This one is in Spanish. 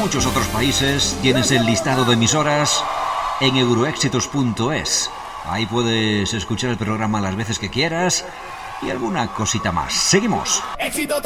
muchos otros países, tienes el listado de emisoras en euroéxitos.es. Ahí puedes escuchar el programa las veces que quieras y alguna cosita más. Seguimos.